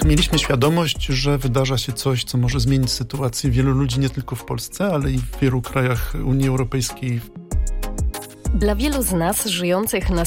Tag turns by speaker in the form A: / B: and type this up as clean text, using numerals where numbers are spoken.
A: mieliśmy świadomość, że wydarza się coś, co może zmienić sytuację wielu ludzi nie tylko w Polsce, ale i w wielu krajach Unii Europejskiej.
B: Dla wielu z nas żyjących na